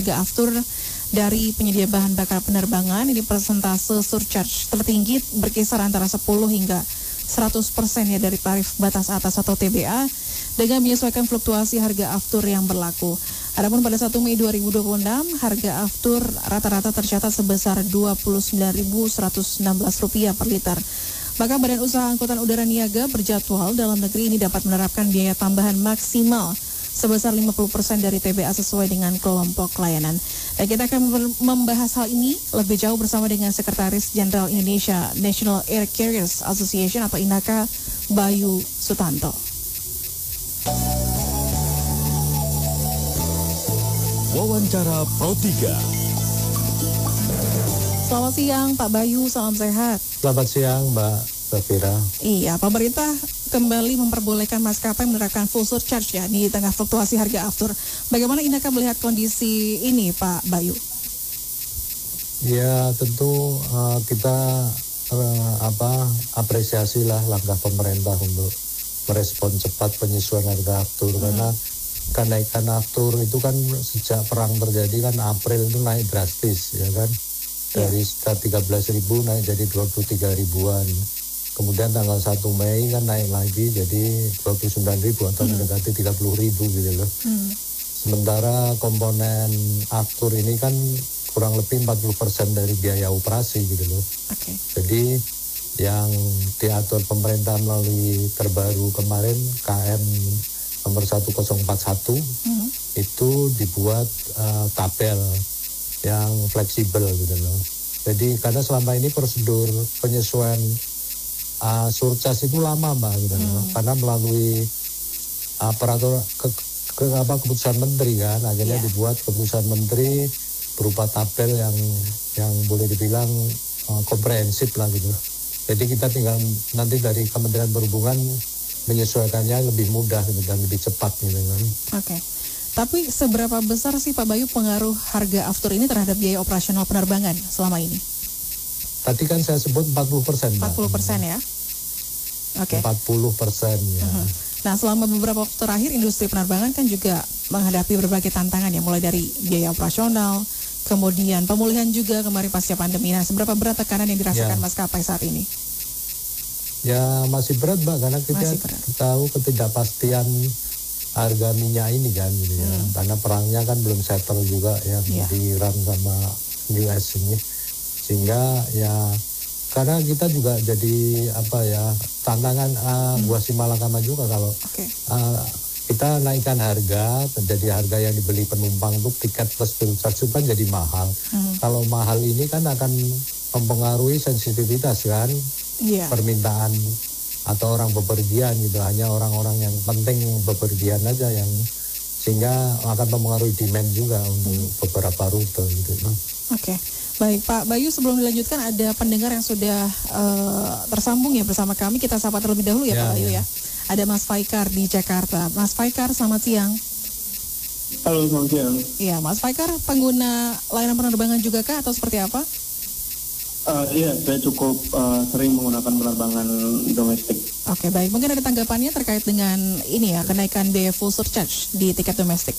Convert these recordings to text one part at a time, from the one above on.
harga aftur dari penyedia bahan bakar penerbangan. Ini persentase surcharge tertinggi berkisar antara 10 hingga 100% ya dari tarif batas atas atau TBA dengan menyesuaikan fluktuasi harga aftur yang berlaku. Adapun pada 1 Mei 2026 harga aftur rata-rata tercatat sebesar Rp29.116 per liter. Maka Badan Usaha Angkutan Udara Niaga berjadwal dalam negeri ini dapat menerapkan biaya tambahan maksimal sebesar 50% dari TBA sesuai dengan kelompok layanan. Dan kita akan membahas hal ini lebih jauh bersama dengan Sekretaris Jenderal Indonesia National Air Carriers Association atau INACA, Bayu Sutanto. Wawancara Pro 3. Selamat siang Pak Bayu, salam sehat. Selamat siang Mbak Safira. Iya, pemerintah kembali memperbolehkan maskapai menerapkan full surcharge ya di tengah fluktuasi harga aftur. Bagaimana INACA melihat kondisi ini Pak Bayu? Ya tentu kita apresiasi lah langkah pemerintah untuk merespon cepat penyesuaian harga aftur karena kenaikan aftur itu kan sejak perang terjadi kan April itu naik drastis ya kan, dari sekitar 13.000 naik jadi 23.000-an. Kemudian tanggal 1 Mei kan naik lagi jadi 29.000 atau mendekati 30.000 gitu loh. Sementara komponen aftur ini kan kurang lebih 40% dari biaya operasi gitu loh. Jadi yang diatur pemerintah melalui terbaru kemarin KM nomor 1041 itu dibuat tabel yang fleksibel gitu loh. Jadi karena selama ini prosedur penyesuaian surcharge itu lama Mbak gitu loh. Karena melalui peraturan keputusan menteri kan akhirnya dibuat keputusan menteri berupa tabel yang boleh dibilang komprehensif lah gitu. Jadi kita tinggal nanti dari Kementerian Perhubungan menyesuaikannya lebih mudah dan lebih cepat gitu kan. Tapi seberapa besar sih Pak Bayu pengaruh harga aftur ini terhadap biaya operasional penerbangan selama ini? Tadi kan saya sebut 40%. 40% ya? 40% ya. Nah selama beberapa waktu terakhir industri penerbangan kan juga menghadapi berbagai tantangan ya, mulai dari biaya operasional, kemudian pemulihan juga kemarin pasca pandemi. Nah seberapa berat tekanan yang dirasakan maskapai saat ini? Ya masih berat Mbak, karena kita tahu ketidakpastian harga minyak ini kan gitu ya. Karena perangnya kan belum settle juga ya di Iran sama US ini. Sehingga ya karena kita juga jadi tantangan buat si Malakama juga kalau kita naikkan harga, jadi harga yang dibeli penumpang untuk tiket plus surcharge kan jadi mahal. Kalau mahal ini kan akan mempengaruhi sensitivitas kan. Permintaan atau orang bepergian gitu, hanya orang-orang yang penting bepergian aja yang sehingga akan mempengaruhi demand juga untuk beberapa rute gitu. Baik Pak Bayu, sebelum dilanjutkan ada pendengar yang sudah tersambung ya bersama kami, kita sapa terlebih dahulu ya Pak Bayu ya. Ada Mas Faikar di Jakarta. Mas Faikar, selamat siang. Halo, selamat siang. Iya, Mas Faikar pengguna layanan penerbangan juga kah atau seperti apa? Iya, saya cukup sering menggunakan penerbangan domestik. Baik. Mungkin ada tanggapannya terkait dengan ini ya, kenaikan biaya full surcharge di tiket domestik.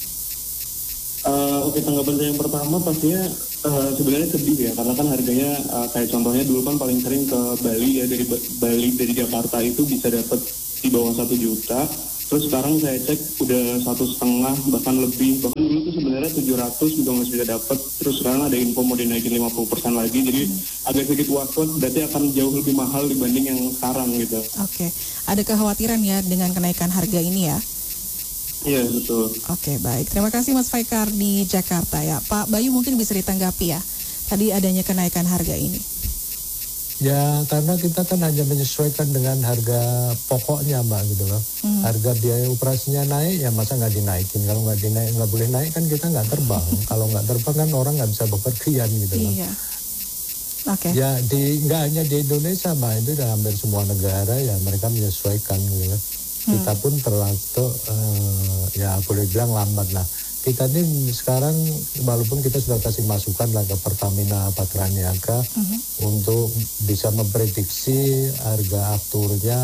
Tanggapan saya yang pertama pastinya sebenarnya sedih ya, karena kan harganya kayak contohnya dulu kan paling sering ke Bali ya, dari Bali dari Jakarta itu bisa dapat di bawah 1 juta. Terus sekarang saya cek udah 1,5 bahkan lebih. Bahkan dulu tuh sebenarnya 700 juga masih bisa dapat. Terus sekarang ada info mau dinaikin 50% lagi. Jadi agak sedikit was-was, berarti akan jauh lebih mahal dibanding yang sekarang gitu. Ada kekhawatiran ya dengan kenaikan harga ini ya? Iya, betul. Baik. Terima kasih Mas Faikar di Jakarta ya. Pak Bayu mungkin bisa ditanggapi ya, tadi adanya kenaikan harga ini. Ya karena kita kan hanya menyesuaikan dengan harga pokoknya Mbak gitu loh. Harga biaya operasinya naik ya masa nggak dinaikin. Kalau nggak boleh naik kan kita nggak terbang. Kalau nggak terbang kan orang nggak bisa bepergian gitu loh. Ya nggak hanya di Indonesia Mbak, itu udah hampir semua negara ya mereka menyesuaikan gitu loh. Kita pun terlalu ya boleh bilang lambat lah. Kita ini sekarang walaupun kita sudah kasih masukan lah ke Pertamina Patraniaga untuk bisa memprediksi harga afturnya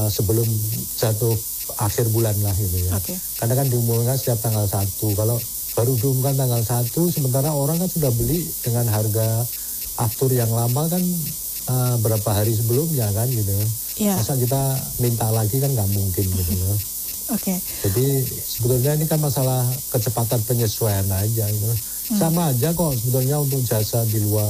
sebelum jatuh akhir bulan lah gitu ya. Karena kan diumumkan setiap tanggal 1. Kalau baru diumumkan tanggal 1, sementara orang kan sudah beli dengan harga aftur yang lama kan berapa hari sebelumnya kan gitu. Ya. Masa kita minta lagi kan nggak mungkin gitu loh. Oke. Jadi sebetulnya ini kan masalah kecepatan penyesuaian aja gitu. Sama aja kok sebetulnya untuk jasa di luar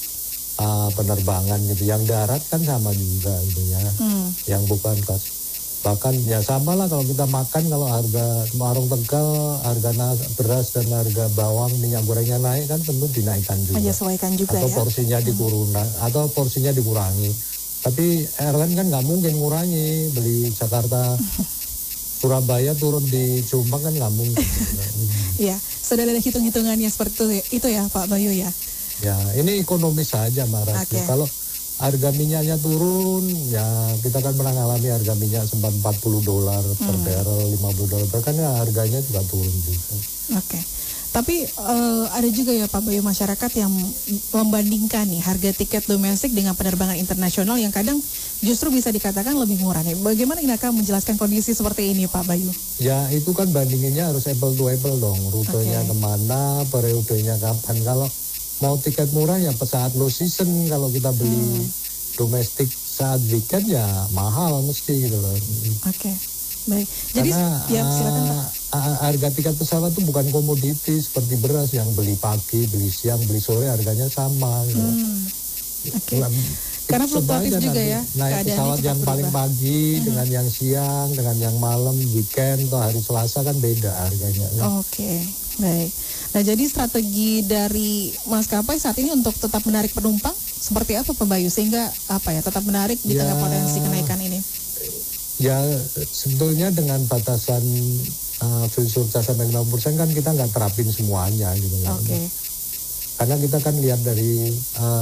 penerbangan gitu. Yang darat kan sama juga gitu ya. Yang bukan bahkan ya sama lah kalau kita makan, kalau harga warung Tegal, harga beras dan harga bawang, minyak gorengnya naik kan tentu dinaikkan juga. Menyesuaikan juga atau ya. porsinya atau porsinya dikurangi. Tapi airline kan nggak mungkin ngurangi, beli Jakarta Surabaya turun di Jombang kan nggak mungkin. Iya, sudah ada hitung-hitungannya seperti itu ya Pak Bayu ya. Ya, ini ekonomis saja Mbak Rasmi. Kalau harga minyaknya turun, ya kita kan pernah mengalami harga minyak sempat $40 per barrel, $50, bahkan ya harganya juga turun juga. Oke. Tapi ada juga ya Pak Bayu masyarakat yang membandingkan nih harga tiket domestik dengan penerbangan internasional yang kadang justru bisa dikatakan lebih murah nih. Bagaimana Inaka menjelaskan kondisi seperti ini Pak Bayu? Ya itu kan bandinginnya harus apple to apple dong. Rutenya kemana, periodenya kapan. Kalau mau tiket murah ya saat low season, kalau kita beli domestik saat weekend ya mahal mesti gitu loh. Oke. Baik. Jadi ya silakan Pak. Harga tiket pesawat itu bukan komoditi seperti beras yang beli pagi, beli siang, beli sore harganya sama. Gitu. Oke. Karena fluktuatif juga ya. Naik pesawat yang paling pagi dengan yang siang, dengan yang malam, weekend atau hari Selasa kan beda harganya. Oke, baik. Nah jadi strategi dari maskapai saat ini untuk tetap menarik penumpang seperti apa Pak Bayu sehingga tetap menarik di tengah potensi kenaikan ini? Ya sebetulnya dengan batasan fuel surcharge sampai 50% kan kita nggak terapin semuanya gitu. Oke. Karena kita kan lihat dari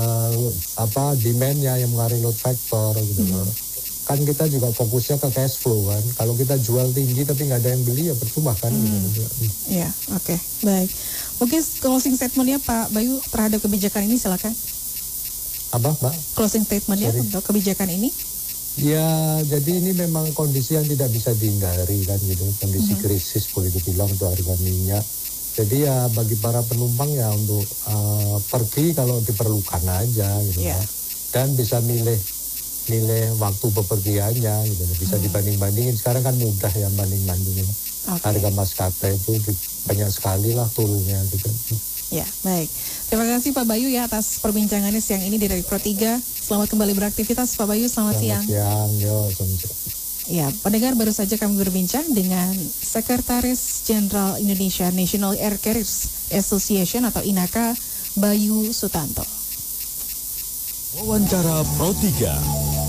demand-nya yang mengaruhi load factor gitu loh. Kan kita juga fokusnya ke cash flow kan. Kalau kita jual tinggi tapi nggak ada yang beli ya percuma kan. Gitu. Iya, oke. Baik. Mungkin closing statement-nya Pak Bayu terhadap kebijakan ini silakan. Apa Mbak? Closing statement-nya untuk kebijakan ini? Ya, jadi ini memang kondisi yang tidak bisa dihindari kan gitu. Kondisi krisis boleh dibilang untuk harga minyak. Jadi ya bagi para penumpang ya untuk pergi kalau diperlukan aja gitu kan. Dan bisa milih waktu bepergiannya gitu. Bisa dibanding-bandingin. Sekarang kan mudah ya banding-bandingin. Harga maskapai itu banyak sekali lah turunnya gitu. Ya, baik. Terima kasih Pak Bayu ya atas perbincangannya siang ini dari Pro 3. Selamat kembali beraktivitas Pak Bayu, selamat siang. Selamat siang, Ya, pendengar baru saja kami berbincang dengan Sekretaris Jenderal Indonesia National Air Carriers Association atau INACA, Bayu Sutanto. Wawancara Pro 3.